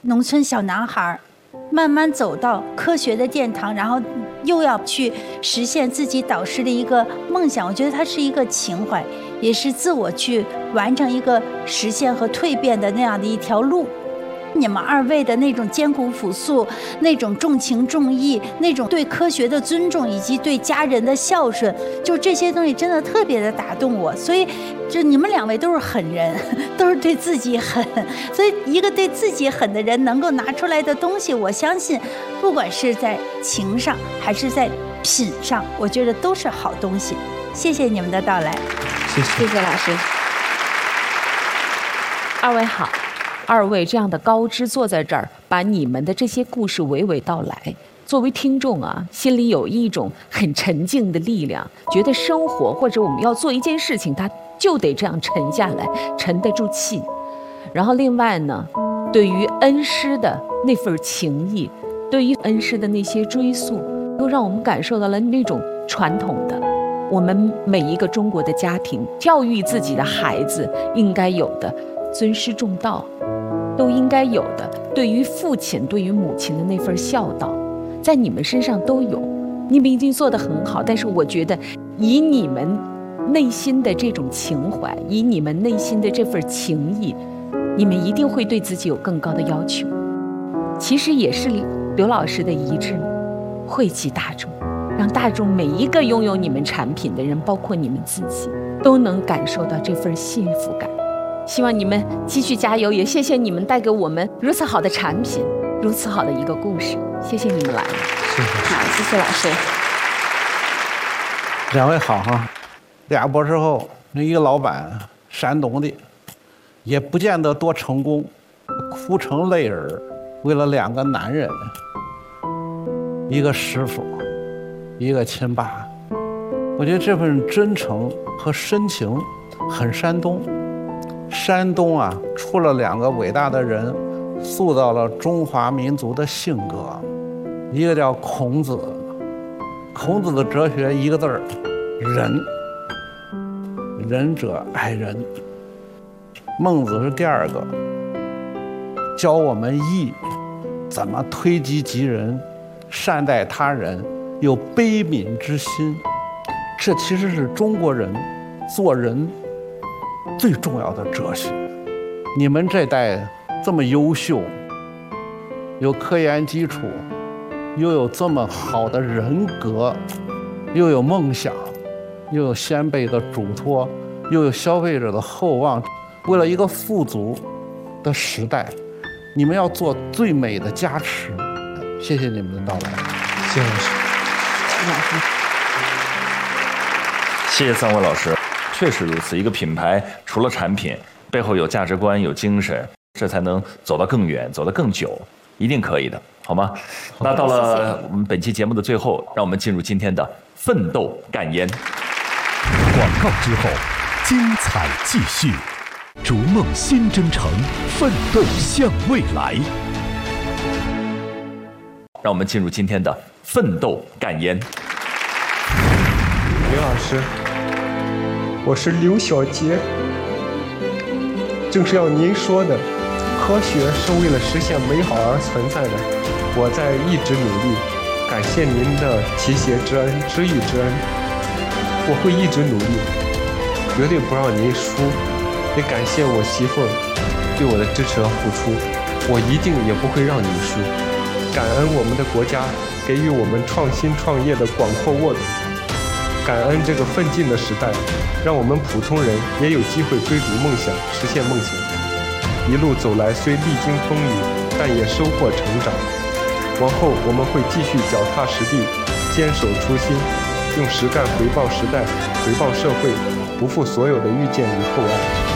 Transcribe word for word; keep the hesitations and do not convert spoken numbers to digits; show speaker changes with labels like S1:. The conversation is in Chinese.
S1: 农村小男孩，慢慢走到科学的殿堂，然后又要去实现自己导师的一个梦想。我觉得它是一个情怀，也是自我去完成一个实现和蜕变的那样的一条路。你们二位的那种艰苦朴素，那种重情重义，那种对科学的尊重，以及对家人的孝顺，就这些东西真的特别的打动我。所以就你们两位都是狠人，都是对自己狠，所以一个对自己狠的人能够拿出来的东西，我相信不管是在情上还是在品上，我觉得都是好东西。谢谢你们的到来。
S2: 谢谢，
S3: 谢谢老师。二位好，二位这样的高知坐在这儿，把你们的这些故事娓娓道来。作为听众啊，心里有一种很沉静的力量，觉得生活或者我们要做一件事情，它就得这样沉下来，沉得住气。然后另外呢，对于恩师的那份情谊，对于恩师的那些追溯，都让我们感受到了那种传统的我们每一个中国的家庭教育自己的孩子应该有的尊师重道，都应该有的对于父亲对于母亲的那份孝道，在你们身上都有。你们已经做得很好，但是我觉得以你们内心的这种情怀，以你们内心的这份情谊，你们一定会对自己有更高的要求。其实也是刘老师的遗志，惠及大众，让大众每一个拥有你们产品的人，包括你们自己，都能感受到这份幸福感。希望你们继续加油，也谢谢你们带给我们如此好的产品，如此好的一个故事。谢谢你们来了。
S2: 谢谢。
S3: 好，谢谢老师。
S4: 两位好哈。俩博士后，一个老板，山东的，也不见得多成功，哭成泪人，为了两个男人，一个师傅，一个亲爸。我觉得这份真诚和深情很山东。山东啊，出了两个伟大的人，塑造了中华民族的性格。一个叫孔子，孔子的哲学一个字儿，仁。仁者爱人。孟子是第二个，教我们义，怎么推己及人，善待他人，有悲悯之心。这其实是中国人做人最重要的哲学。你们这代这么优秀，有科研基础，又有这么好的人格，又有梦想，又有先辈的嘱托，又有消费者的厚望，为了一个富足的时代，你们要做最美的加持。谢谢你们的到来。
S2: 谢谢老师。
S5: 谢谢三位老师。确实如此，一个品牌除了产品，背后有价值观，有精神，这才能走得更远，走得更久，一定可以的，好吗？那到了我们本期节目的最后，让我们进入今天的奋斗干烟。
S6: 广告之后，精彩继续，逐梦新征程，奋斗向未来。
S5: 让我们进入今天的奋斗干烟。
S2: 刘老师，我是刘小杰。正是要您说的，科学是为了实现美好而存在的。我在一直努力，感谢您的提携之恩、知遇之恩。我会一直努力，绝对不让您输。也感谢我媳妇儿对我的支持和付出，我一定也不会让您输。感恩我们的国家给予我们创新创业的广阔沃土，感恩这个奋进的时代，让我们普通人也有机会追逐梦想，实现梦想。一路走来，虽历经风雨，但也收获成长。往后我们会继续脚踏实地，坚守初心，用实干回报时代，回报社会，不负所有的遇见与厚爱。